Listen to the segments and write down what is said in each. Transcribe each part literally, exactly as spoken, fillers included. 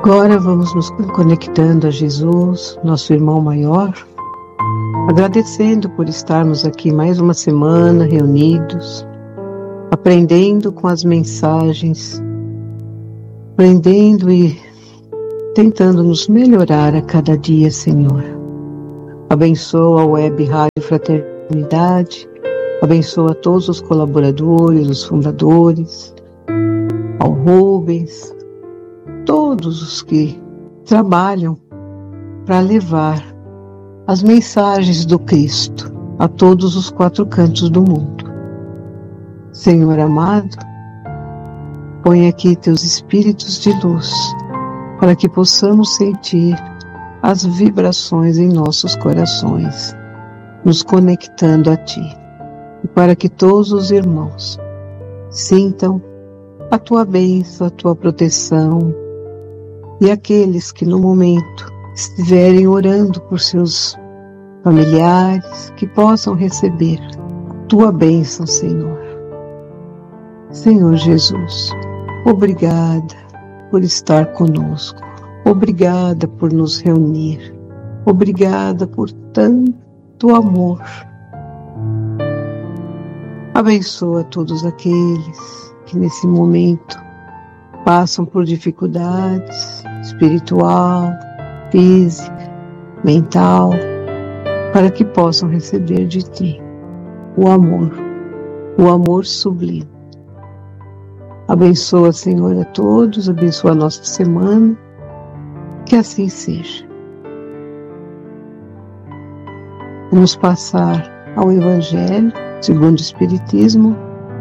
Agora vamos nos conectando a Jesus, nosso irmão maior, agradecendo por estarmos aqui mais uma semana reunidos, aprendendo com as mensagens, aprendendo e tentando nos melhorar a cada dia, Senhor. Abençoa a Web Rádio Fraternidade, abençoa todos os colaboradores, os fundadores, ao Rubens, todos os que trabalham para levar as mensagens do Cristo a todos os quatro cantos do mundo. Senhor amado, põe aqui teus espíritos de luz para que possamos sentir as vibrações em nossos corações, nos conectando a Ti, e para que todos os irmãos sintam a Tua bênção, a Tua proteção, e aqueles que no momento estiverem orando por seus familiares, que possam receber Tua bênção, Senhor. Senhor Jesus, obrigada por estar conosco, obrigada por nos reunir, obrigada por tanto amor. Abençoa todos aqueles que nesse momento passam por dificuldades espiritual, física, mental, para que possam receber de Ti o amor, o amor sublime. Abençoa, Senhor, a todos, abençoa a nossa semana, que assim seja. Vamos passar ao Evangelho segundo o Espiritismo,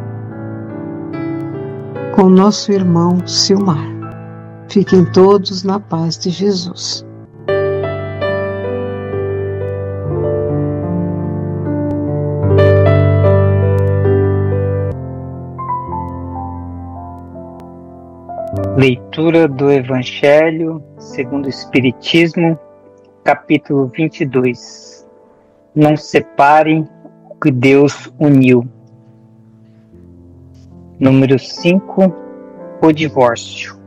com nosso irmão Silmar. Fiquem todos na paz de Jesus. Leitura do Evangelho segundo o Espiritismo, capítulo vinte e dois. Não separem o que Deus uniu. Número cinco. O divórcio.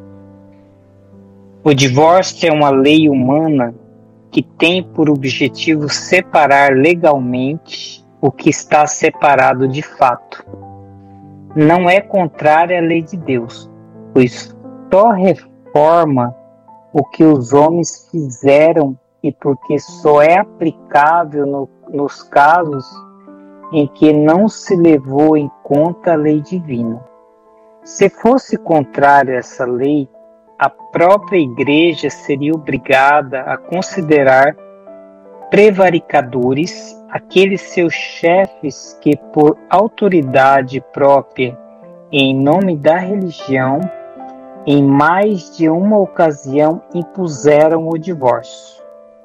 O divórcio é uma lei humana que tem por objetivo separar legalmente o que está separado de fato. Não é contrária à lei de Deus, pois só reforma o que os homens fizeram e porque só é aplicável no, nos casos em que não se levou em conta a lei divina. Se fosse contrária a essa lei, a própria Igreja seria obrigada a considerar prevaricadores aqueles seus chefes que, por autoridade própria e em nome da religião, em mais de uma ocasião impuseram o divórcio.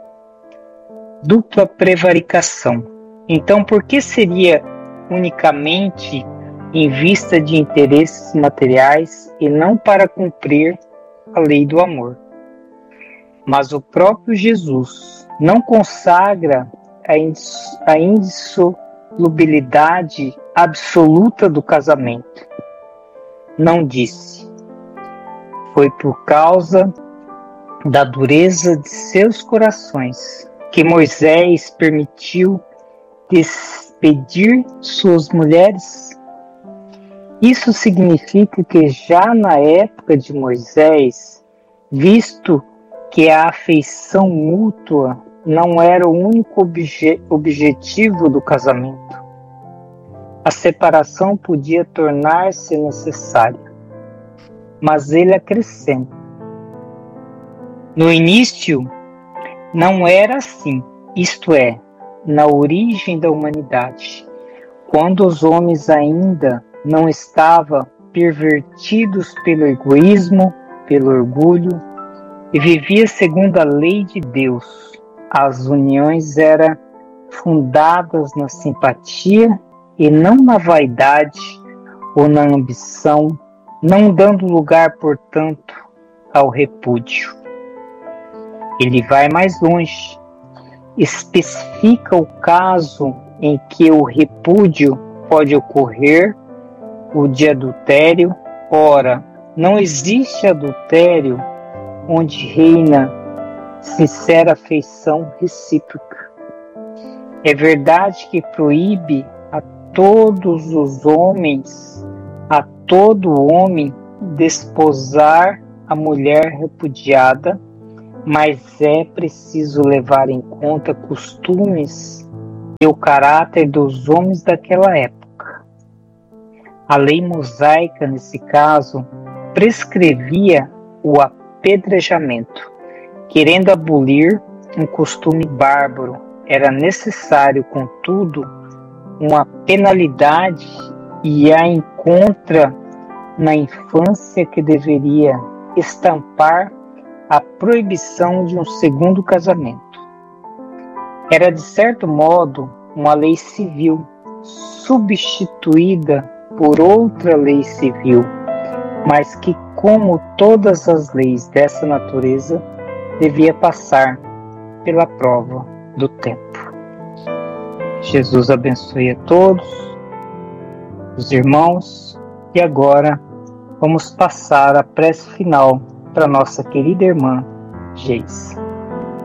Dupla prevaricação. Então, por que seria unicamente em vista de interesses materiais e não para cumprir a lei do amor? Mas o próprio Jesus não consagra a, indiss- a indissolubilidade absoluta do casamento. Não disse: foi por causa da dureza de seus corações que Moisés permitiu despedir suas mulheres? Isso significa que já na época de Moisés, visto que a afeição mútua não era o único obje- objetivo do casamento, a separação podia tornar-se necessária. Mas ele acrescenta: no início não era assim, isto é, na origem da humanidade, quando os homens ainda não estavam pervertidos pelo egoísmo, pelo orgulho, e vivia segundo a lei de Deus. As uniões eram fundadas na simpatia e não na vaidade ou na ambição, não dando lugar, portanto, ao repúdio. Ele vai mais longe, especifica o caso em que o repúdio pode ocorrer, o de adultério. Ora, não existe adultério onde reina sincera afeição recíproca. É verdade que proíbe a todos os homens, a todo homem, desposar a mulher repudiada, mas é preciso levar em conta costumes e o caráter dos homens daquela época. A lei mosaica, nesse caso, prescrevia o apedrejamento. Querendo abolir um costume bárbaro, era necessário, contudo, uma penalidade e a encontra na infância que deveria estampar a proibição de um segundo casamento. Era, de certo modo, uma lei civil substituída por outra lei civil, mas que, como todas as leis dessa natureza, devia passar pela prova do tempo. Jesus abençoe a todos, os irmãos, e agora vamos passar a prece final para nossa querida irmã Geise.